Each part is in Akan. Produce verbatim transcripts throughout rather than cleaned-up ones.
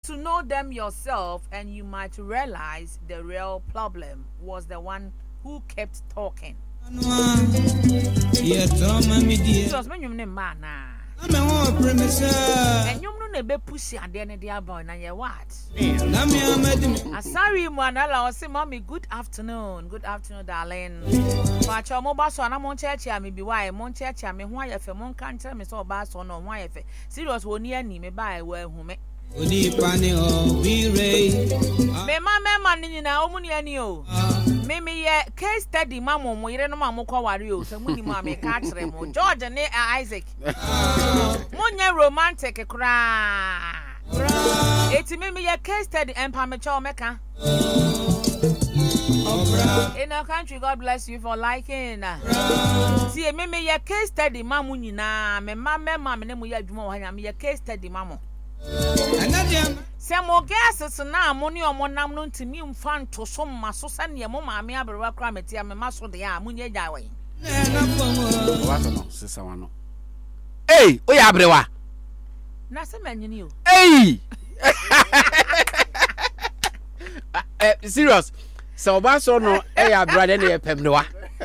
to know them yourself, and you might realize the real problem was the one who kept talking. Jesus, when you name man, and you know the pussy and then the about na ye what? Sorry, Manala, I say, Mommy, good afternoon, good afternoon, darling. But your mobile son, I'm on church, I may be why, Mon church, I mean, why if a monk can't tell me so bad, so no, why if serious one near me by where who me. Me mamma man in our money and you. Mimi ye case study mamma, we don't know mamma Wario, so money mammy catch them, George and Isaac. Monya romantic a cry. It's mimi ye case study and Pamacho Mecca. In our country, God bless you for liking. See, mimi ye case study mamma, me mamma, mamma, and we had more. I am your case study mamma. Some more gases now, money or one known to me, fun to some muscle, send your mamma, me have a rock climate, I'm a muscle, they are Munya Daway. Hey, we are brewa. Nothing man you knew. Hey, serious. So, Basso no, hey, I brother near Pemnoa.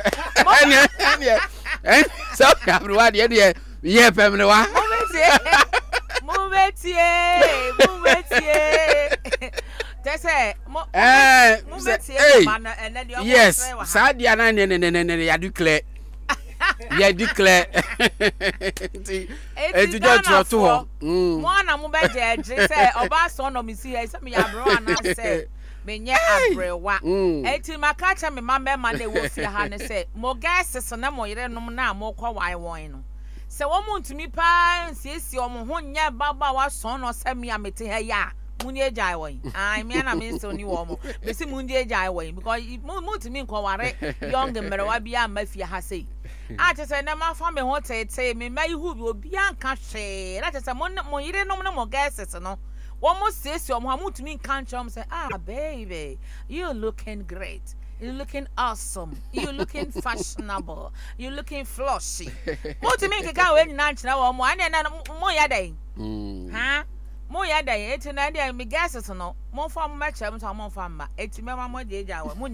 So, everyone, yeah, yeah, Pemnoa. Move it, yeah, move it, yeah. That's it. Eh, yes, Sadia, and I declare. Yeah, declare. It's just two. One, I'm about to say, Obaso, no, Miss, I said, me, I brought and say, Menya Abrewa. Eighty my catcher, me, my man, they will see her say, more gas is a number, you don't know now, more call I wine. So one month to me, pa, says your Mohonia Baba was son or send me a meeting here, ya. Munye Jaiway. I mean, I mean, so new woman. Miss Munye Jaiway, because it moved to me, Kaware, young and Merawabia Mafia Hase. I just said, Nama family what say, say, me, may who will be uncashed. That is a month more, you don't know no more guesses, no. One more says your mom to me, can't come say, ah, baby, you're looking great. You're looking awesome. You're looking fashionable. You're looking flossy. What to make a guy when lunch now or more and more day? Huh? More day, eighty nine, me guesses or no. More from match, I'm more from eighty mamma, dear,